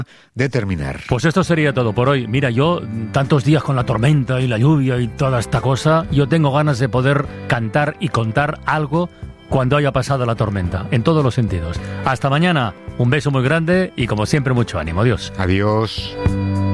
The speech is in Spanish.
de terminar. Pues esto sería todo por hoy. Mira, yo, tantos días con la tormenta y la lluvia y toda esta cosa, yo tengo ganas de poder cantar y contar algo cuando haya pasado la tormenta, en todos los sentidos. Hasta mañana, un beso muy grande y como siempre mucho ánimo. Adiós. Adiós.